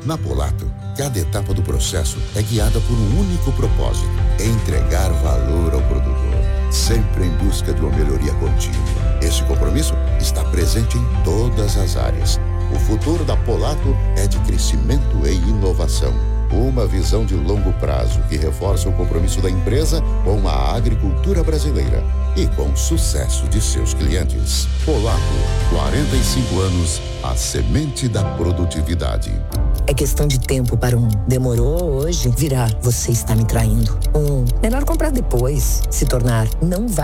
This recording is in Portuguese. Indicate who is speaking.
Speaker 1: Na Polato, cada etapa do processo é guiada por um único propósito: entregar valor ao produtor, sempre em busca de uma melhoria contínua. Esse compromisso está presente em todas as áreas. O futuro da Polato é de crescimento e inovação. Uma visão de longo prazo que reforça o compromisso da empresa com a agricultura brasileira e com o sucesso de seus clientes. Polato, 45 anos, a semente da produtividade.
Speaker 2: É questão de tempo para um demorou hoje virar você está me traindo. Melhor comprar depois, se tornar não vai